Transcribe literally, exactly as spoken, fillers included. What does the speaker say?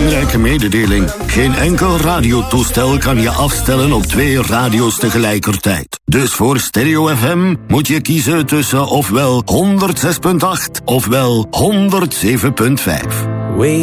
belangrijke mededeling. Geen enkel radiotoestel kan je afstellen op twee radio's tegelijkertijd. Dus voor Stereo F M moet je kiezen tussen ofwel honderd zes komma acht ofwel honderd zeven komma vijf.